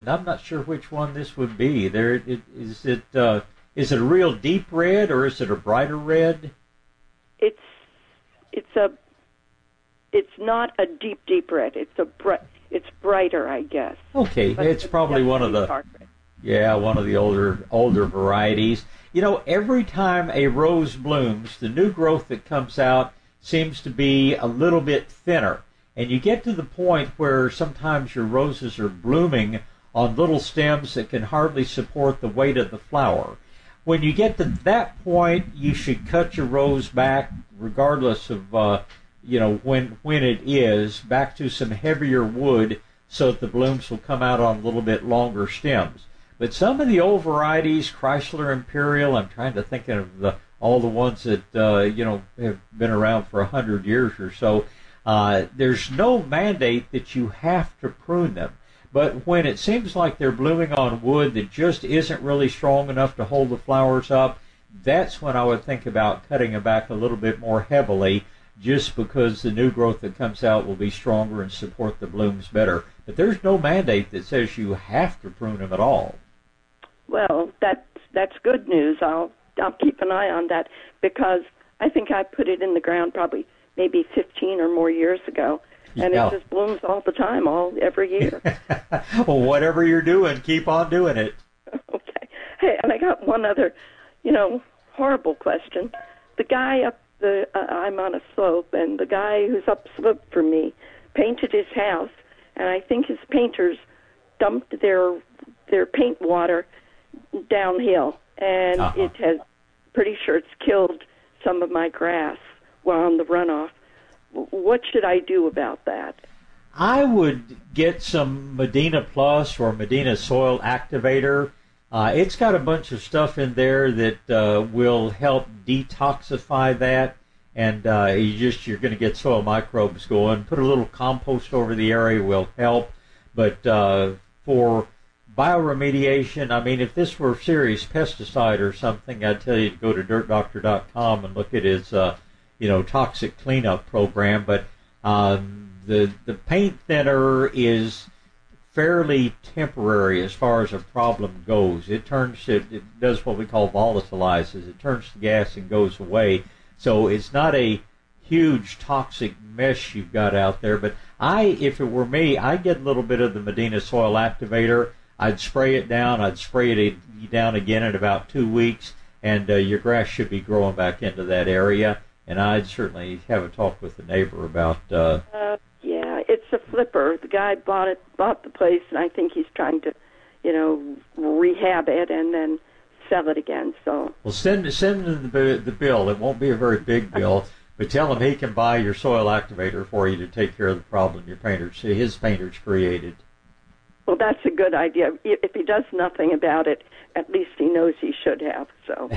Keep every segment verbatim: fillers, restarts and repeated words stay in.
I'm not sure which one this would be. There, it, is it uh, is it a real deep red or is it a brighter red? It's it's a it's not a deep deep red. It's a bright. It's brighter, I guess. Okay, but it's probably one of the yeah one of the older older varieties. You know, every time a rose blooms, the new growth that comes out seems to be a little bit thinner. And you get to the point where sometimes your roses are blooming on little stems that can hardly support the weight of the flower. When you get to that point, you should cut your rose back, regardless of uh, you know when when it is, back to some heavier wood so that the blooms will come out on a little bit longer stems. But some of the old varieties, Chrysler Imperial, I'm trying to think of the all the ones that uh, you know have been around for a hundred years or so. Uh, there's no mandate that you have to prune them. But when it seems like they're blooming on wood that just isn't really strong enough to hold the flowers up, that's when I would think about cutting them back a little bit more heavily, just because the new growth that comes out will be stronger and support the blooms better. But there's no mandate that says you have to prune them at all. Well, that's, that's good news. I'll, I'll keep an eye on that, because I think I put it in the ground probably maybe fifteen or more years ago, and yeah. It just blooms all the time, all every year. Well, whatever you're doing, keep on doing it. Okay. Hey, and I got one other, you know, horrible question. The guy up the, uh, I'm on a slope, and the guy who's up slope from me painted his house, and I think his painters dumped their their paint water downhill, and uh-huh. It has, pretty sure it's killed some of my grass while on the runoff. What should I do about that? I would get some Medina Plus or Medina Soil Activator. Uh, it's got a bunch of stuff in there that uh, will help detoxify that, and uh, you just you're going to get soil microbes going. Put a little compost over the area will help, but uh, for bioremediation, I mean, if this were serious pesticide or something, I'd tell you to go to dirt doctor dot com and look at his uh, you know, toxic cleanup program, but um, the the paint thinner is fairly temporary as far as a problem goes. It turns it, it does what we call volatilizes. It turns to gas and goes away. So it's not a huge toxic mess you've got out there. But I, if it were me, I'd get a little bit of the Medina Soil Activator. I'd spray it down. I'd spray it down again in about two weeks, and uh, your grass should be growing back into that area. And I'd certainly have a talk with the neighbor about. Uh, uh, yeah, it's a flipper. The guy bought it, bought the place, and I think he's trying to, you know, rehab it and then sell it again. So. Well, send send him the the bill. It won't be a very big bill, but tell him he can buy your soil activator for you to take care of the problem your painters, his painters created. Well, that's a good idea. If he does nothing about it, at least he knows he should have. So.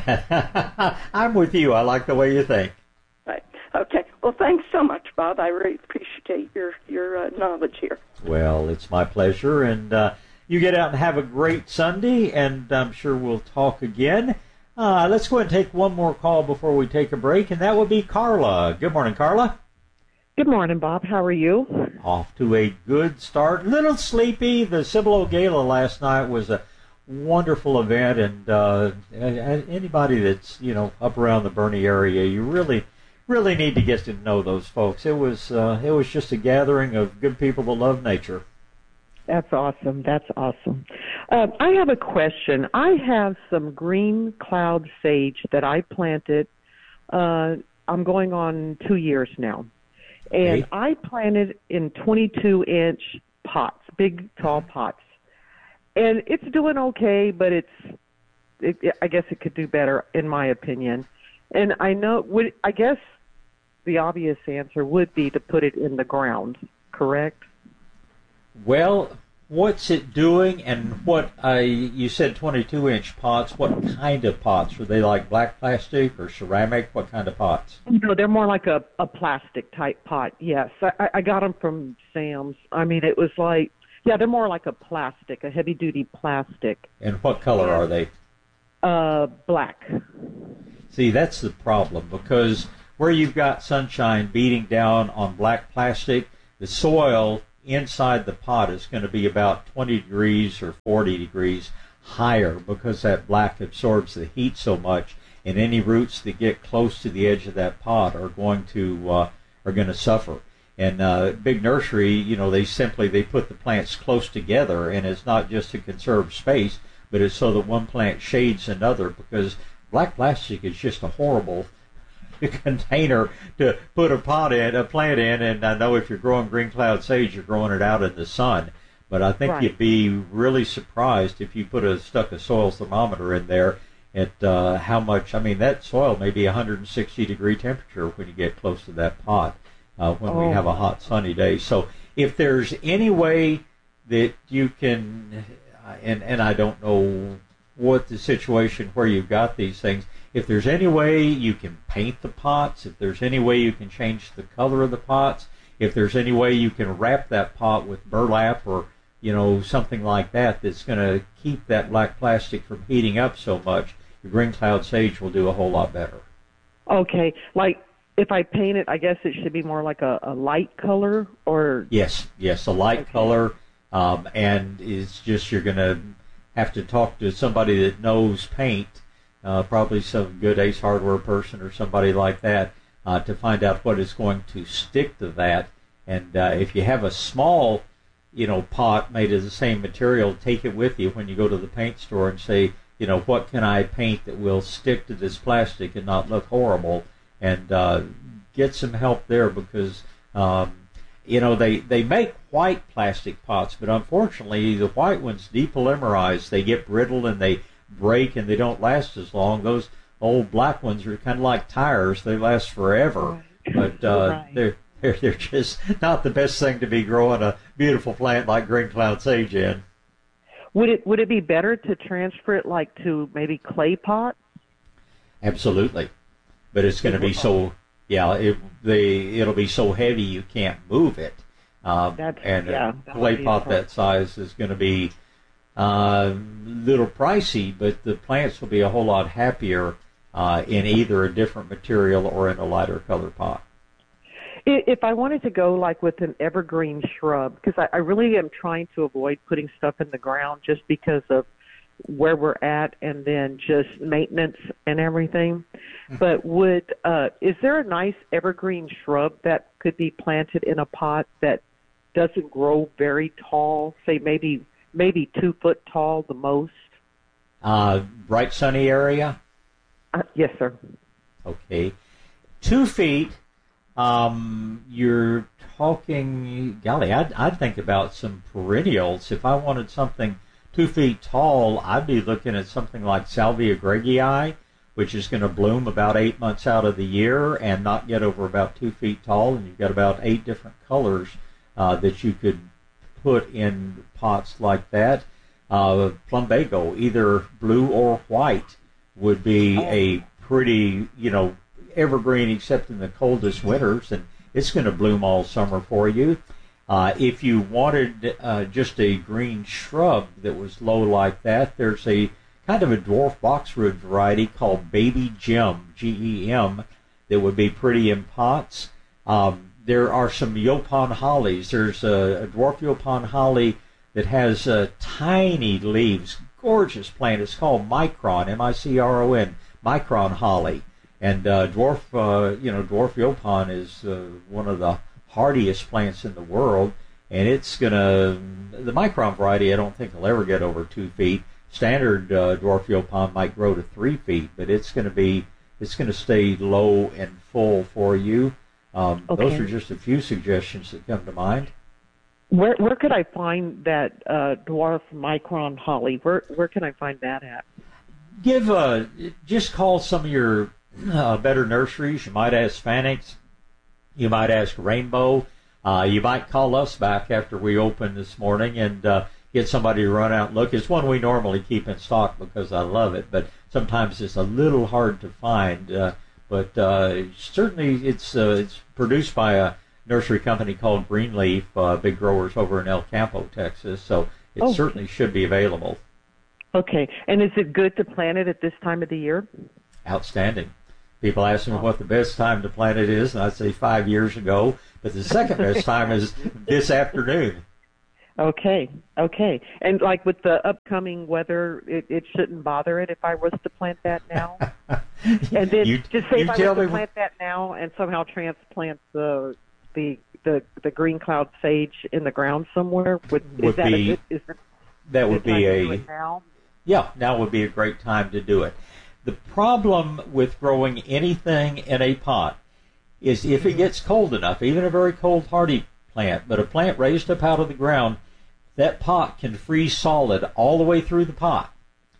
I'm with you. I like the way you think. Right. Okay. Well, thanks so much, Bob. I really appreciate your your uh, knowledge here. Well, it's my pleasure, and uh, you get out and have a great Sunday, and I'm sure we'll talk again. Uh, let's go ahead and take one more call before we take a break, and that would be Carla. Good morning, Carla. Good morning, Bob. How are you? Off to a good start. A little sleepy. The Cibolo Gala last night was a wonderful event, and uh, anybody that's you know up around the Bernie area, you really. Really need to get to know those folks. It was uh, it was just a gathering of good people that love nature. That's awesome. That's awesome. Uh, I have a question. I have some green cloud sage that I planted. Uh, I'm going on two years now, and okay. I planted in twenty-two inch pots, big tall pots, and it's doing okay. But it's, it, I guess it could do better, in my opinion. And I know, would I guess. The obvious answer would be to put it in the ground, correct? Well, what's it doing, and what I you said twenty-two inch pots. What kind of pots? Were they like black plastic or ceramic? What kind of pots? No, they're more like a, a plastic type pot. Yes, I, I got them from Sam's. I mean, it was like yeah, they're more like a plastic, a heavy duty plastic. And what color yeah. are they? Uh, black. See, that's the problem, because where you've got sunshine beating down on black plastic, the soil inside the pot is going to be about twenty degrees or forty degrees higher because that black absorbs the heat so much, and any roots that get close to the edge of that pot are going to uh, are going to suffer. And uh, big nursery, you know, they simply they put the plants close together, and it's not just to conserve space, but it's so that one plant shades another, because black plastic is just a horrible container to put a pot in, a plant in. And I know if you're growing green cloud sage, you're growing it out in the sun. But I think right. you'd be really surprised if you put a stuck a soil thermometer in there at uh, how much. I mean, that soil may be one hundred sixty degree temperature when you get close to that pot uh, when oh. we have a hot sunny day. So if there's any way that you can, and and I don't know what the situation where you've got these things. If there's any way you can paint the pots, if there's any way you can change the color of the pots, if there's any way you can wrap that pot with burlap or, you know, something like that that's going to keep that black plastic from heating up so much, your green cloud sage will do a whole lot better. Okay, like if I paint it, I guess it should be more like a, a light color, or? Yes, yes, a light okay. color, um, and it's just you're going to have to talk to somebody that knows paint, uh, probably some good Ace Hardware person or somebody like that, uh, to find out what is going to stick to that. And uh, if you have a small, you know, pot made of the same material, take it with you when you go to the paint store and say, you know, what can I paint that will stick to this plastic and not look horrible, and uh, get some help there, because um, you know, they, they make white plastic pots, but unfortunately the white ones depolymerize. They get brittle and they break and they don't last as long. Those old black ones are kind of like tires. They last forever, but uh, right. they're, they're, they're just not the best thing to be growing a beautiful plant like green cloud sage in. Would it would it be better to transfer it like to maybe clay pots? Absolutely, but it's going to be so. Yeah, it, the, it'll be so heavy you can't move it. Um, That's, and yeah, a clay pot that size is going to be a uh, little pricey, but the plants will be a whole lot happier uh, in either a different material or in a lighter color pot. If I wanted to go like with an evergreen shrub, because I, I really am trying to avoid putting stuff in the ground just because of where we're at, and then just maintenance and everything. But would uh, is there a nice evergreen shrub that could be planted in a pot that doesn't grow very tall, say maybe maybe two foot tall the most? Uh, bright sunny area? Uh, yes, sir. Okay. Two feet, um, you're talking, golly, I'd, I'd think about some perennials. If I wanted something two feet tall, I'd be looking at something like Salvia gregii, which is going to bloom about eight months out of the year and not get over about two feet tall. And you've got about eight different colors uh, that you could put in pots like that. Uh, plumbago, either blue or white, would be a pretty, you know, evergreen except in the coldest winters, and it's going to bloom all summer for you. Uh, if you wanted uh, just a green shrub that was low like that, there's a kind of a dwarf boxwood variety called Baby Gem, G E M, that would be pretty in pots. Um, there are some Yaupon hollies. There's a, a dwarf Yaupon holly that has uh, tiny leaves, gorgeous plant. It's called Micron, M I C R O N, Micron holly. And uh, dwarf, uh, you know, dwarf Yaupon is uh, one of the hardiest plants in the world, and it's gonna, the Micron variety I don't think will ever get over two feet. Standard uh, dwarf Yaupon might grow to three feet, but it's gonna be, it's gonna stay low and full for you. Um, okay. Those are just a few suggestions that come to mind. Where where could I find that uh, dwarf Micron holly? Where where can I find that at? Give a, just call some of your uh, better nurseries. You might ask Fanix. You might ask Rainbow. Uh, you might call us back after we open this morning and uh, get somebody to run out and look. It's one we normally keep in stock because I love it, but sometimes it's a little hard to find. Uh, but uh, certainly it's uh, it's produced by a nursery company called Greenleaf, uh, big growers over in El Campo, Texas, so it oh. certainly should be available. Okay, and is it good to plant it at this time of the year? Outstanding. People ask me what the best time to plant it is, and I'd say five years ago. But the second best time is this afternoon. Okay, okay. And like with the upcoming weather, it, it shouldn't bother it if I was to plant that now? And then you, just say if I was to me plant that now and somehow transplant the the the, the green cloud sage in the ground somewhere, would, would is that be, a good, is that, that would be a, now? yeah, now would be a great time to do it. The problem with growing anything in a pot is if it gets cold enough, even a very cold hardy plant, but a plant raised up out of the ground, that pot can freeze solid all the way through the pot.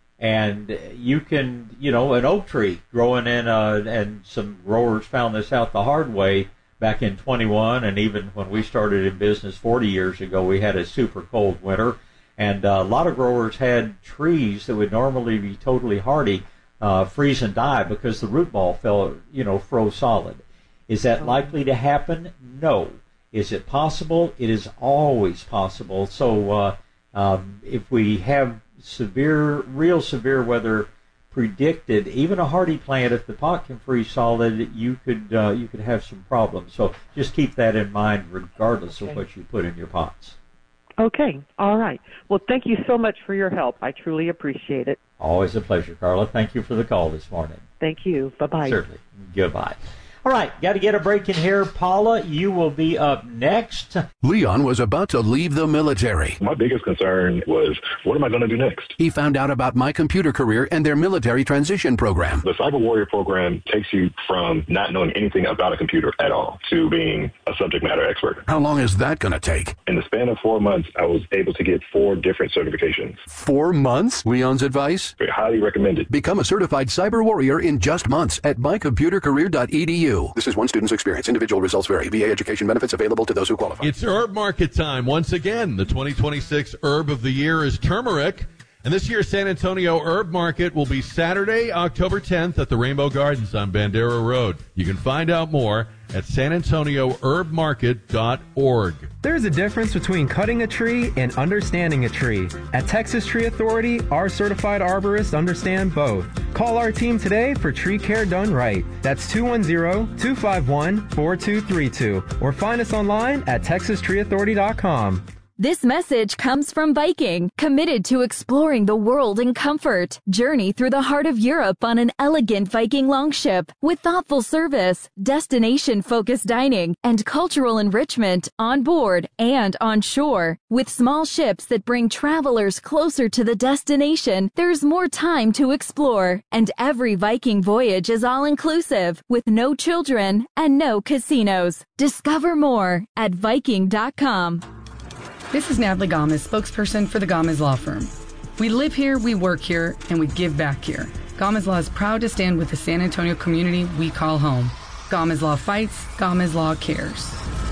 And you can, you know, an oak tree growing in, uh, and some growers found this out the hard way back in twenty-one, and even when we started in business forty years ago, we had a super cold winter. And uh, a lot of growers had trees that would normally be totally hardy uh, freeze and die because the root ball fell, you know, froze solid. Is that likely to happen? No. Is it possible? It is always possible. So uh, um, if we have severe, real severe weather predicted, even a hardy plant, if the pot can freeze solid, you could uh, you could have some problems. So just keep that in mind, regardless okay. of what you put in your pots. Okay. All right. Well, thank you so much for your help. I truly appreciate it. Always a pleasure, Carla. Thank you for the call this morning. Thank you. Bye-bye. Certainly. Goodbye. All right, got to get a break in here. Paula, you will be up next. Leon was about to leave the military. My biggest concern was, what am I going to do next? He found out about My Computer Career and their military transition program. The Cyber Warrior program takes you from not knowing anything about a computer at all to being a subject matter expert. How long is that going to take? In the span of four months, I was able to get four different certifications. Four months? Leon's advice? Very highly recommended. Become a certified Cyber Warrior in just months at my computer career dot e d u. This is one student's experience. Individual results vary. V A education benefits available to those who qualify. It's herb market time once again. The twenty twenty-six herb of the year is turmeric. And this year's San Antonio Herb Market will be Saturday, October tenth at the Rainbow Gardens on Bandera Road. You can find out more at san antonio herb market dot org. There's a difference between cutting a tree and understanding a tree. At Texas Tree Authority, our certified arborists understand both. Call our team today for tree care done right. That's two one zero, two five one, four two three two or find us online at texas tree authority dot com. This message comes from Viking, committed to exploring the world in comfort. Journey through the heart of Europe on an elegant Viking longship with thoughtful service, destination-focused dining, and cultural enrichment on board and on shore. With small ships that bring travelers closer to the destination, there's more time to explore. And every Viking voyage is all-inclusive, with no children and no casinos. Discover more at viking dot com. This is Natalie Gomez, spokesperson for the Gomez Law Firm. We live here, we work here, and we give back here. Gomez Law is proud to stand with the San Antonio community we call home. Gomez Law fights, Gomez Law cares.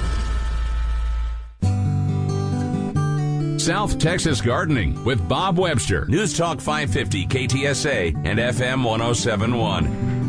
South Texas Gardening with Bob Webster. News Talk five fifty K T S A and F M one oh seven point one.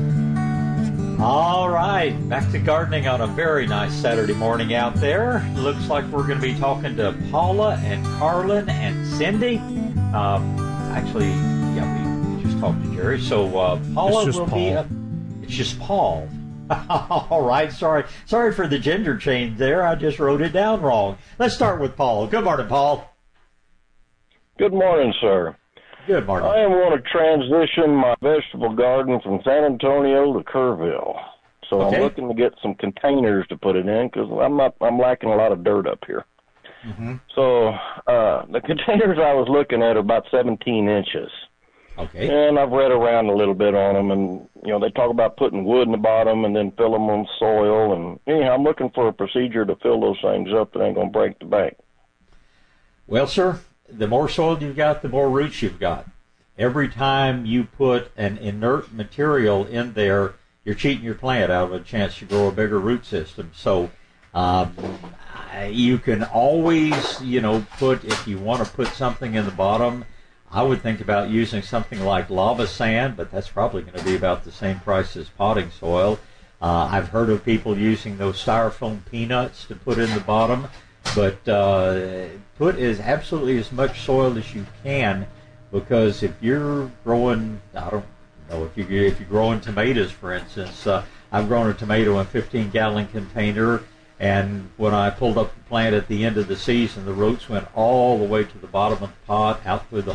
All right, back to gardening on a very nice Saturday morning out there. Looks like we're going to be talking to Paula and Carlin and Cindy. Um, actually, yeah, we just talked to Jerry. So uh, Paula will Paul. be. A, it's just Paul. All right, sorry, sorry for the gender change there. I just wrote it down wrong. Let's start with Paul. Good morning, Paul. Good morning, sir. Good morning. I am going to transition my vegetable garden from San Antonio to Kerrville. So okay. I'm looking to get some containers to put it in because I'm not, I'm lacking a lot of dirt up here. Mm-hmm. So uh, the containers I was looking at are about seventeen inches. Okay. And I've read around a little bit on them, and you know they talk about putting wood in the bottom and then fill them with soil. And anyhow, I'm looking for a procedure to fill those things up that ain't going to break the bank. Well, sir, the more soil you've got, the more roots you've got. Every time you put an inert material in there, you're cheating your plant out of a chance to grow a bigger root system. So um, you can always, you know, put, if you want to put something in the bottom, I would think about using something like lava sand, but that's probably going to be about the same price as potting soil. Uh, I've heard of people using those styrofoam peanuts to put in the bottom. But uh, put as absolutely as much soil as you can, because if you're growing, I don't, You know, if, you, if you're growing tomatoes, for instance, uh, I've grown a tomato in a fifteen-gallon container, and when I pulled up the plant at the end of the season, the roots went all the way to the bottom of the pot, out through the